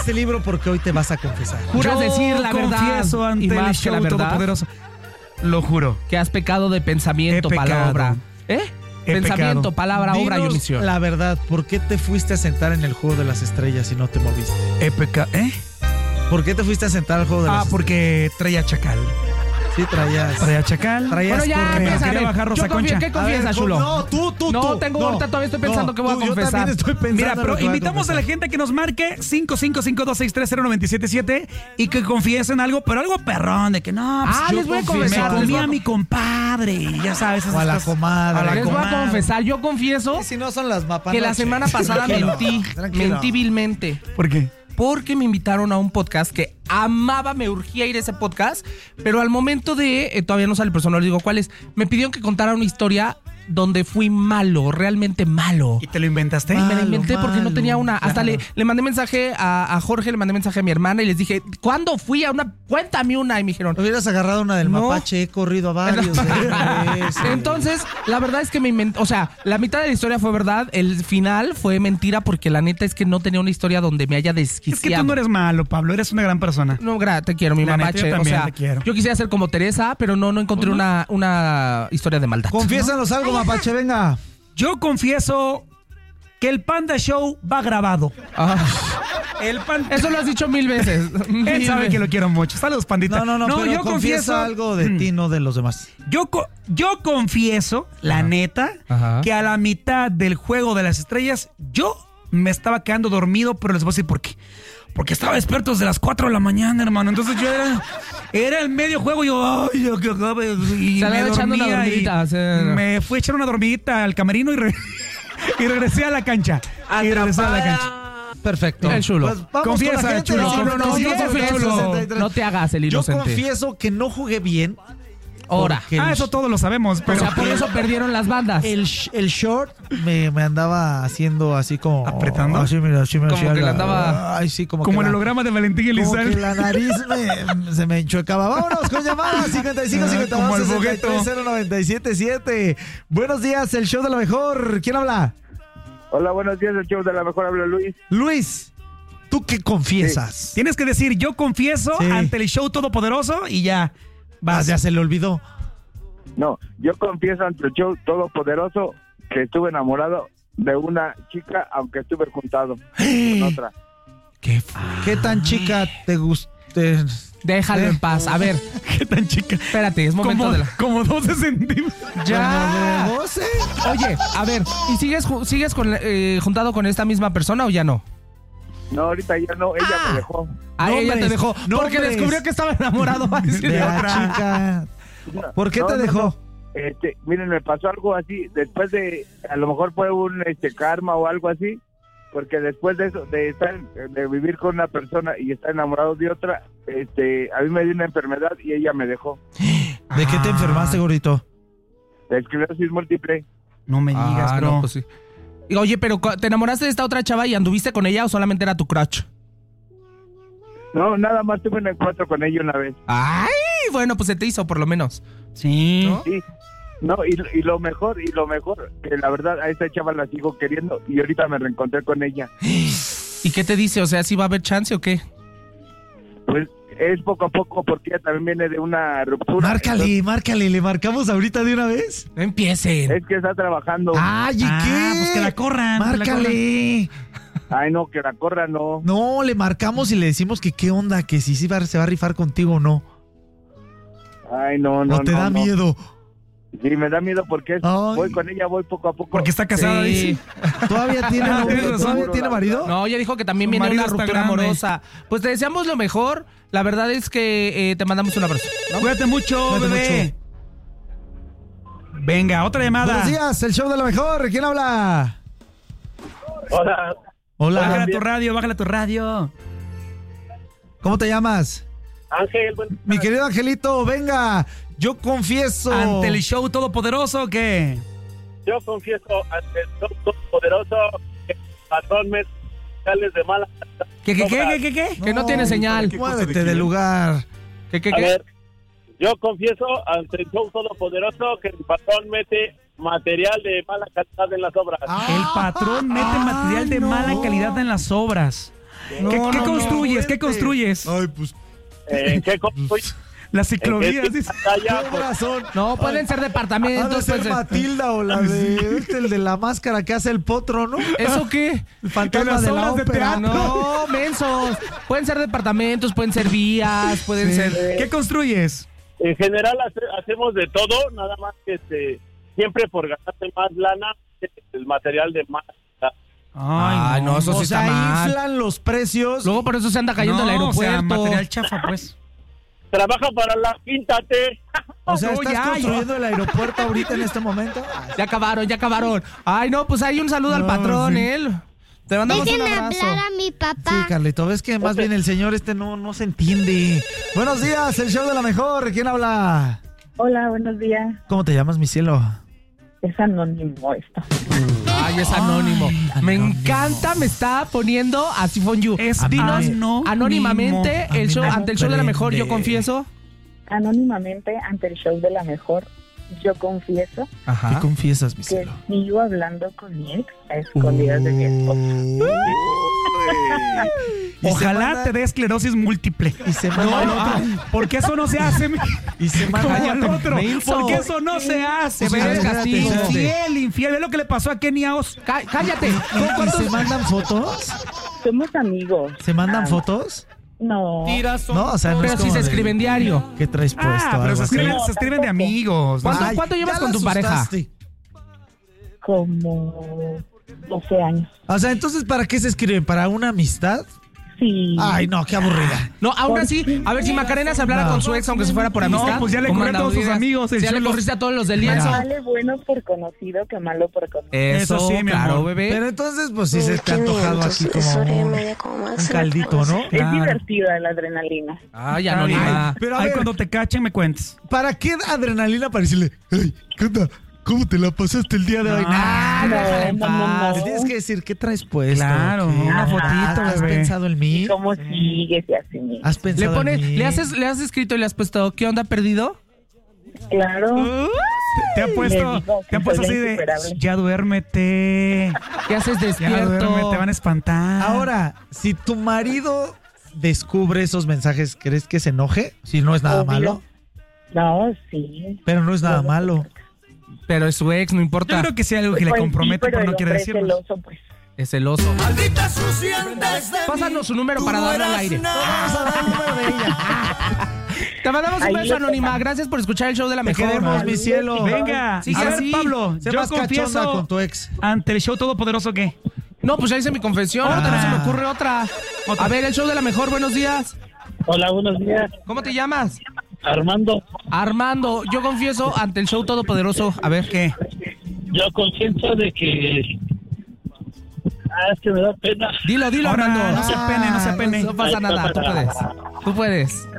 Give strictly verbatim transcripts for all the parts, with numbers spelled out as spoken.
este libro porque hoy te vas a confesar. Juras Yo decir la verdad confieso ante y el más que la show verdad. todopoderoso. Lo juro. Que has pecado de pensamiento, He pecado. palabra. ¿Eh? He Pensamiento, pecado. palabra, obra y Dinos omisión. la verdad, ¿por qué te fuiste a sentar en el juego de las estrellas y no te moviste? Épica, ¿eh? ¿Por qué te fuiste a sentar al juego de Ah, las porque traía chacal. estrellas? Sí, traías. Traía chacal. Traías Bueno, ya correa. empieza. Quería a ver, bajar Rosa yo confío- Concha. ¿Qué A confiesas, ver, chulo? No, tú, tú, No, tú. tengo ahorita, todavía estoy pensando que voy a tú, confesar. Yo también estoy pensando. Mira, en lo pero que voy a invitamos a la confesar. gente que nos marque cinco cinco cinco dos seis tres cero nueve siete siete y que confiesen algo, pero algo perrón, de que no, pues Ah, yo les voy a confieso, confesar, me les comí voy a- a mi compadre, ya sabes. O a la esas- comadre. a la Les voy a comadre. confesar, yo confieso Y si no son las mapas. que la semana pasada mentí, Tranquilo. mentí vilmente. ¿Por qué? Porque me invitaron a un podcast que amaba, me urgía ir a ese podcast, pero al momento de, eh, todavía no sale el personal, digo cuál es, me pidieron que contara una historia donde fui malo, realmente malo. ¿Y te lo inventaste? Y me la Malo, inventé porque no malo, tenía una. Hasta claro. le, le mandé mensaje a, a Jorge, le mandé mensaje a mi hermana y les dije, ¿cuándo fui a una? Cuéntame una. Y me dijeron, Hubieras agarrado una del No. mapache, he corrido a varios. de esos. entonces, la verdad es que me inventé, o sea, la mitad de la historia fue verdad, el final fue mentira porque la neta es que no tenía una historia donde me haya Es que desquiciado. tú no eres malo, Pablo, eres una gran persona. No, gra, te quiero, mi La neta, mapache. yo también o sea, te quiero. yo quisiera ser como Teresa, pero no, no encontré una, una historia de maldad. Confiésanos algo, mapache, venga. Yo confieso que el Panda Show va grabado. Ah, El Panda... eso lo has dicho mil veces. Él Mil sabe veces. que lo quiero mucho. Saludos, pandita. No, no, no, pero yo confiesa confieso algo de ti, no de los demás. Yo, co- yo confieso, la neta, Ajá. que a la mitad del Juego de las Estrellas, yo me estaba quedando dormido, pero les voy a decir por qué. Porque estaba despierto desde las cuatro de la mañana, hermano. Entonces yo era, era el medio juego y yo, ay, yo que acabe. Y Se le me iba echando una dormía y dormidita, sí. me fui a echar una dormidita al camerino y, re- y regresé a la cancha. Y regresé a la cancha. Perfecto. El chulo. Pues vamos Confiesa, con la gente. chulo. No, no, no, Sí, yo sí, confieso. chulo. No te hagas el Yo inocente. confieso que no jugué bien. Ahora. porque Ah, el- eso todos lo sabemos, O pero... sea, por eso perdieron las bandas. El, sh- el short me, me andaba haciendo así como... ¿Apretando? Así, mira, así me Como hacía que le la- andaba- Ay, sí, como, como que el la- holograma de Valentín como Elizalde. que la nariz me- se me enchuecaba. Vámonos con llamadas cincuenta y cinco, cincuenta y dos, Como el sesenta y tres, bogueto. cero noventa y siete siete. Buenos días, el show de la mejor. ¿Quién habla? Hola, buenos días, el show de la mejor, habla Luis. Luis, ¿tú qué confiesas? Tienes que decir, yo confieso Sí. ante el show todopoderoso y ya. Vas, ya se le olvidó. No, yo confieso ante el show todopoderoso que estuve enamorado de una chica, aunque estuve juntado con otra. ¿Qué, ¿Qué tan chica te gusta? Déjalo ¿Eh? en paz. A ver, ¿Qué tan chica? espérate, es momento Como, de la... como doce centímetros. ¡Ya! doce? Oye, a ver, ¿y sigues, ju- sigues con, eh, juntado con esta misma persona o ya no? No, ahorita ya no, ella me dejó. A ella Nombres, te dejó porque nombres. descubrió que estaba enamorado. Ay, sí, De de la otra. chica. ¿Por qué No, te no, dejó? no. Este, miren, me pasó algo así, después de, a lo mejor fue un este karma o algo así, porque después de eso, de estar, de vivir con una persona y estar enamorado de otra, este, a mí me dio una enfermedad y ella me dejó. ¿De qué te enfermaste, gordito? De esclerosis múltiple. No me digas, Ah, bro. no, pues sí. Y, Oye, pero cu- ¿te enamoraste de esta otra chava y anduviste con ella o solamente era tu crush? No, nada más tuve un encuentro con ella una vez. Ay, bueno, pues se te hizo por lo menos. Sí. ¿No? Sí. No, y, y lo mejor, y lo mejor, que la verdad a esta chava la sigo queriendo y ahorita me reencontré con ella. ¿Y qué te dice? O sea, ¿sí va a haber chance o qué? Pues es poco a poco porque ella también viene de una ruptura. Márcale, márcale, ¿le marcamos ahorita de una vez? No empiecen. Entonces, es que está trabajando. ¡Ay, ¿y Ah, qué? pues que la corran, que la ¡Márcale! Ay, no, que la corra no. No, le marcamos y le decimos que qué onda, que si sí va- se va a rifar contigo o no. Ay, no, no, ¿O te no, da no. miedo? Sí, me da miedo porque es- Ay. voy con ella, voy poco a poco. Porque está casada, Sí. dice. ¿Todavía tiene, Ah, novio? tienes razón. ¿Todavía tiene marido? No, ella dijo que también Su viene marido una está ruptura grande. amorosa. Pues te deseamos lo mejor. La verdad es que eh, te mandamos un abrazo. ¿no? Cuídate mucho, Cuídate bebé. Venga, otra llamada. Buenos días, el show de la mejor. ¿Quién habla? Hola, Hola. Bájale tu radio, bájale tu radio. ¿Cómo te llamas? Ángel, buen- Mi querido Angelito, venga. Yo confieso. ¿Ante el show todopoderoso o qué? yo confieso ante el Todopoderoso que el patrón me sales de mala. ¿Qué, qué, qué, qué, qué, qué? Que no tiene señal. Muévete del lugar. ¿Qué, qué, A qué? ver, yo confieso ante el show todopoderoso que el patrón mete material de mala calidad en las obras. El patrón mete Ay, material de no. mala calidad en las obras. No, ¿Qué, no, qué no, construyes? ¿Qué vente. construyes? Ay, pues, Eh, ¿Qué construye? Las ciclovías. dice. Allá, ¿qué pues, razón? No, pueden ser Ha de departamentos. ser pueden ser- Matilda o la de este, el de la máscara que hace el potro, ¿no? ¿Eso qué? El fantasma En las de la obras de ópera. teatro. No, mensos. Pueden ser departamentos, pueden ser vías, pueden Sí. ser... ¿Qué construyes? en general hace- hacemos de todo, nada más que este, siempre por gastarte más lana, el material de más. Ay, no, eso sí O está sea, mal. inflan los precios. Luego por eso se anda cayendo el No, o sea, aeropuerto. material chafa, pues. Trabaja para la Píntate. O sea, No, ¿estás ya, construyendo el aeropuerto ahorita en este momento? Ya acabaron, ya acabaron. Ay, no, pues hay un saludo al No, patrón, sí. él. Te mandamos un Déjenme abrazo. hablar a mi papá. Sí, Carlito, ves que más bien el señor este no, no se entiende. Buenos días, el show de la mejor. ¿Quién habla? Hola, buenos días. ¿Cómo te llamas, mi cielo? Es anónimo esto. Ay, es anónimo. Ay, Me anónimo. encanta, me está poniendo así for you. Es Dinos anónimo. anónimamente A mí el show, me ante el show de la mejor, yo prende. confieso. Anónimamente, ante el show de la mejor, yo confieso ¿Qué Ajá. confiesas, mi que cielo? sigo hablando con mi ex a escondidas de mi esposo. Y se Ojalá manda- te dé esclerosis múltiple. Y se manda el otro. Porque eso no se hace. Y se Como manda al otro. menso. Porque eso no se hace. Sí, ¿ves? espérate, castigo. espérate. Infiel, infiel. Ve lo que le pasó a Kenia Os. Cá- Cállate. ¿Con ¿Y cuántos- se mandan fotos? Somos amigos. ¿Se mandan Ah, fotos? No. No, o sea, no Pero es si como se de- escriben diario. ¿Qué traes puesto? Ah, pero Algo se así. escriben, se escriben de amigos. ¿no? ¿Cuánto- Ay, cuánto llevas ya con la tu pareja? asustaste. Como doce años. O sea, entonces, ¿para qué se escriben? ¿Para una amistad? Sí. Ay, no, qué aburrida. No, aún así, a ver si Macarena se hablara No. con su ex, aunque se fuera por amistad. No, pues ya le ¿cómo corrí a anda? todos sus Digas, amigos, el Ya le Cholo. corriste a todos los del Más lienzo. vale bueno por conocido que malo por conocido. Eso, Eso sí, mi claro, amor. bebé. Pero entonces, pues sí se te ha antojado aquí como un, un caldito, ¿no? Es Claro. divertida la adrenalina. Ay, Está bien. anónima. Pero a Ay, ver, cuando te cachen me cuentes. ¿para qué adrenalina para decirle, hey, ¿qué onda? ¿Cómo te la pasaste el día de hoy? Ah, Ay, no, déjala en no, no, paz. no. Le tienes que decir, ¿qué traes puesto? Claro, ¿Qué? una ¿Has- fotito, ¿Has bebé. pensado en mí? ¿Y cómo sigues y así? ¿Has Le pensado pones, en mí? le haces, le has escrito y le has puesto, ¿qué onda perdido? Claro. Te han puesto, Le digo te han que puesto soy así de, insuperable. ya duérmete, ¿Qué haces ya despierto? duérmete, te van a espantar. Ahora, si tu marido descubre esos mensajes, ¿crees que se enoje? Si no es nada Obvio. malo. No, sí. Pero no es nada No, malo. Pero es su ex, no Yo importa. creo que sí hay algo que le Pues sí, compromete, pero pero no el quiere hombre es decirlo. celoso, pues. Es celoso. Pásanos su número para darlo al aire. Vamos a dar el número de ella. Te mandamos un Ahí beso, lo Anónima. toman. Gracias por escuchar el show de la Te mejor. queremos, mi cielo. Venga, Sí, a ver, así. Pablo, Sé yo más cachonda confieso con tu ex. ante el show todopoderoso que No, pues ya hice mi confesión. Ahorita no se me ocurre otra. Otra. A ver, el show de la mejor. Buenos días. Hola, buenos días. ¿Cómo te llamas? Armando, Armando. Yo confieso ante el show todopoderoso. A ver. ¿qué? yo consciente de que... Ah, es que me da pena. Dilo, dilo, Ahora, Armando. no se pene, no se pene. No pasa nada. Tú puedes. Tú puedes.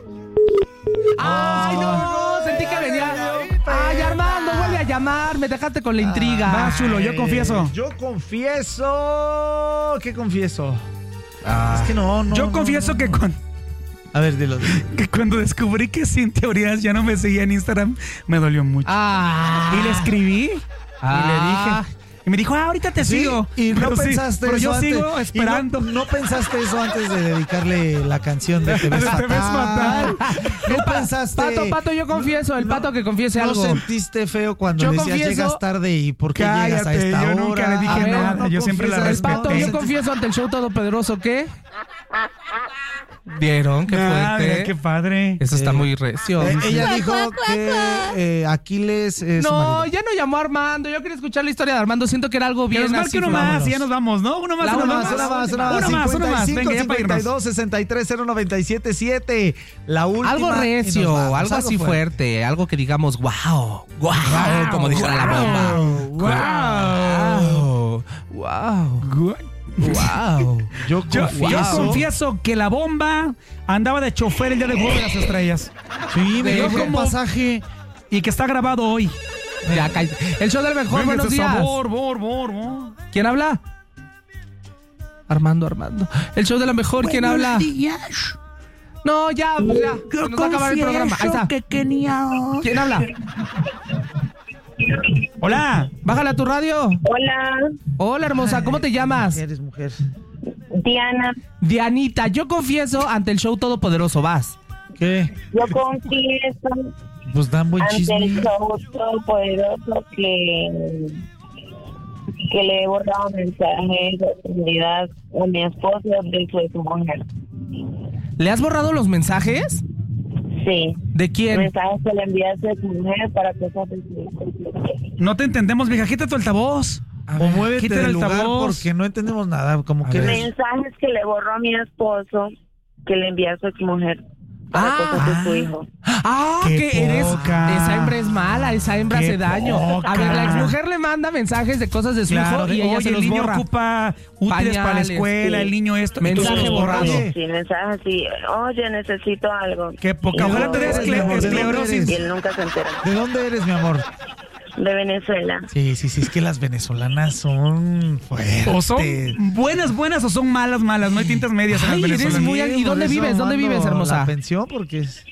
¡Ay, no! Sentí que venía. ¡Ay, Armando! Vuelve a llamar. Me dejaste con la intriga. Va, chulo, yo confieso. Yo confieso. ¿Qué confieso? Es que no, no. Yo no, confieso no, que, no. con- A ver, dilo. dilo. que cuando descubrí que Sin Teorías ya no me seguía en Instagram, me dolió mucho. Ah. Y le escribí Ah. y le dije. Y me dijo, ah, ahorita te Sí, sigo. y no Pero sí, pensaste pero eso yo antes. sigo Y esperando. No, no pensaste eso antes de dedicarle la canción de Te ves De Te fatal. ves fatal. No pensaste. Pato, Pato, yo confieso. El No- Pato que confiese ¿No algo. sentiste feo cuando Yo le decías confieso- llegas tarde y por qué llegas a Cállate, esta yo hora? nunca le dije A ver, nada. no yo siempre la confiesas, El Pato, respeté. yo confieso ante el show todopoderoso que... ¿Vieron? Qué Ah, fuerte. mira, qué padre. Eso está Eh, muy recio. Eh, ella dijo que eh, Aquiles es su No, marido. ya no llamó a Armando. Yo quería escuchar la historia de Armando. Siento que era algo Que bien nos marque así. uno vámonos. más y ya nos vamos, ¿no? Uno más, La uno una más. Más, una más, una más. Uno más, uno más. Venga, ya para cincuenta y irnos. dos, sesenta y tres, cero noventa y siete, siete. La última. Algo y nos recio, vamos. algo así fuerte. Algo que digamos, wow, wow, como dijera la bomba. Wow. Wow, wow, wow. Yo Yo, confieso. yo confieso que la bomba andaba de chofer el día del juego de las estrellas. Sí, me De- dio un como- pasaje. Y que está grabado hoy. Ya, cállate. El show del mejor, Venga, buenos ese días. sabor, bor, bor, bor. ¿Quién habla? Armando, Armando. El show de la mejor, ¿quién habla? No, ya, pues ya. Se nos va a acabar el programa. Ahí está. ¿Quién habla? Hola. Bájale a tu radio. Hola, Hola, hermosa. ¿Cómo te llamas? Eres mujer. Diana, Dianita, yo confieso ante el show todopoderoso, vas. ¿Qué? yo confieso Pues dan buen ante el chisme. show todopoderoso que, que le he borrado mensajes de seguridad a mi esposo de su exmujer. ¿Le has borrado los mensajes? Sí. ¿De quién? Mensajes que le envía a su exmujer para cosas de su No te entendemos, vieja. Quita tu altavoz. A O ver, muévete quita del el lugar altavoz. porque no entendemos nada. Como A que ver. eres- Mensajes que le borró a mi esposo que le envía a su exmujer para Ah. cosas de su hijo. Ah, Qué que eres. poca. Esa hembra es mala, esa hembra Qué hace daño. poca. A ver, la exmujer le manda mensajes de cosas de su Claro, hijo de, y ella oye, se el los niño borra. ocupa útiles para la Pañales, escuela, sí. el niño esto. y tú Mensaje se los borras. borrado. Sí, mensajes así, oye, necesito algo. Qué poca. Y Ojalá no, te des oye, escle- no, esclerosis. Y él nunca se entera. ¿De dónde eres, mi amor? De Venezuela. Sí, sí, sí, es que las venezolanas son fuertes. O son buenas, buenas o son malas, malas. No hay tintas medias en Ay, las eres venezolanas. muy- ¿y Por dónde eso vives? ¿Dónde mando vives, hermosa? La pensión porque es...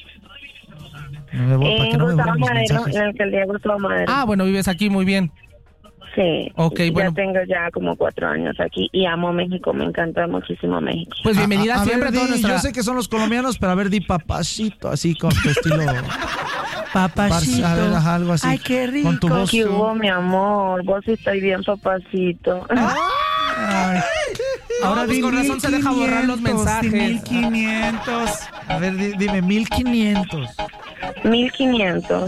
No me voy- ¿para qué En no me Gustavo borran mis Madero, mensajes? en la alcaldía Gustavo Madero. Ah, bueno, vives aquí, muy bien. Sí. Ok, ya bueno. tengo ya como cuatro años aquí y amo México, me encanta muchísimo México. Pues bienvenida A- a siempre ver, a toda di, nuestra... Yo sé que son los colombianos, pero a ver, di papacito, así con tu estilo. Papachito. A ver, ajá, algo así. Ay, qué rico. Con tu voz. ¿Qué hubo, mi amor? Vos estoy bien, papacito. Ay. Ahora No, pues di con razón se deja borrar los mil quinientos, mensajes. di mil quinientos. A ver, di- dime, mil quinientos. mil quinientos.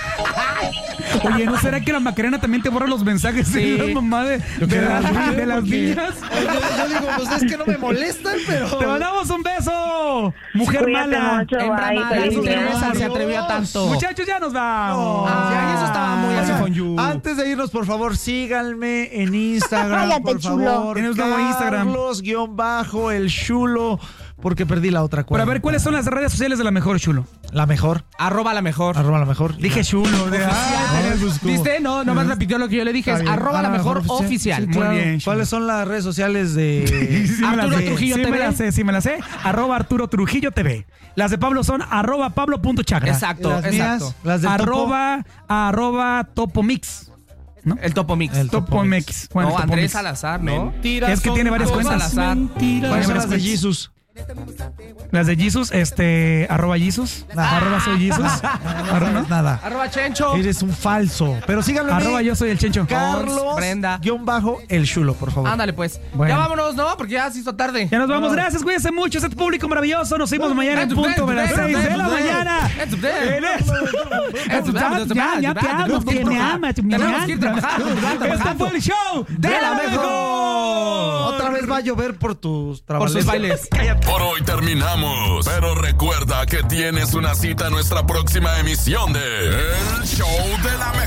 Oye, ¿no será que la Macarena también te borra los mensajes Sí. de la mamá de, de, las- de las niñas? Yo, yo digo, pues es que no me molestan, pero... ¡Te mandamos un beso! ¡Mujer Cuídate mala! mucho, Hembra bye, mala, feliz su día. cerveza se atrevió a tanto. Muchachos, ya nos vamos. Ay, eso estaba muy así Oigan, con you. Antes de irnos, por favor, síganme en Instagram, Cállate, por chulo. favor. Tienes nuevo Instagram. Carlos guión bajo el chulo, porque perdí la otra Pero cuenta. a ver, ¿cuáles son las redes sociales de la mejor, chulo? La mejor, Arroba la mejor. arroba la mejor. Dije chulo. De, Ay, ay, pues, ¿cómo? ¿Viste? No, nomás repitió lo que yo le dije. Es Está bien. arroba Ah, la mejor oficial. oficial. Sí, Muy claro. bien, chulo. ¿Cuáles son las redes sociales de... Sí me la Arturo sé, Trujillo sí T V. me la sé, sí me la sé. Arroba Arturo Trujillo T V. Las de Pablo son arroba Pablo.chagra. Exacto, las exacto. mías, las del Arroba, arroba Topomix. ¿No? El Topo Mix. El Topo Mix. Bueno, no, Topo Andrés Mix. Salazar, ¿no? Es que tiene varias Topo cuentas. Salazar. Tiene ¿Cuáles son varias las de cuentas. Jesus? Las de Jesus, este, arroba Jesus. Nah. Arroba soy Jesus. No Arroba, sabes nada. Arroba Chencho. Eres un falso. Pero síganme. arroba yo soy el Chencho. Carlos Brenda. guión bajo el chulo, por favor. Ándale, pues. Bueno. Ya vámonos, ¿no? Porque ya se hizo tarde. Ya nos vamos, gracias, cuídense mucho, este público maravilloso. Nos vemos mañana en punto de las seis de la mañana. En eso. Ya, ya te amo, que me amas, me Tenemos que ir amas. trabajando, trabajando, Este trabajando. fue el show De la mejor. Otra vez va a llover por tus Por trabajos. sus bailes. Por hoy terminamos, pero recuerda que tienes una cita en nuestra próxima emisión de El Show de la Mejor.